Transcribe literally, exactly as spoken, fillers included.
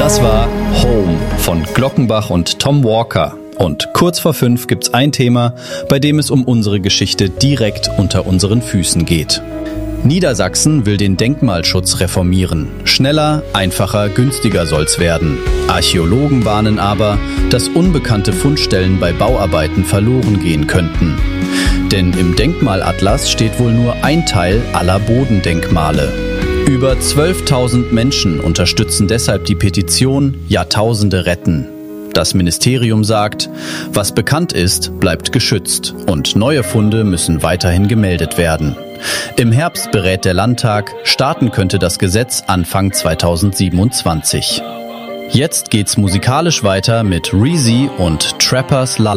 Das war Home von Glockenbach und Tom Walker. Und kurz vor fünf gibt's ein Thema, bei dem es um unsere Geschichte direkt unter unseren Füßen geht. Niedersachsen will den Denkmalschutz reformieren. Schneller, einfacher, günstiger soll's werden. Archäologen warnen aber, dass unbekannte Fundstellen bei Bauarbeiten verloren gehen könnten. Denn im Denkmalatlas steht wohl nur ein Teil aller Bodendenkmale. Über zwölftausend Menschen unterstützen deshalb die Petition Jahrtausende retten. Das Ministerium sagt, was bekannt ist, bleibt geschützt und neue Funde müssen weiterhin gemeldet werden. Im Herbst berät der Landtag, starten könnte das Gesetz Anfang zweitausendsiebenundzwanzig. Jetzt geht's musikalisch weiter mit Reezy und Trappers Lullaby.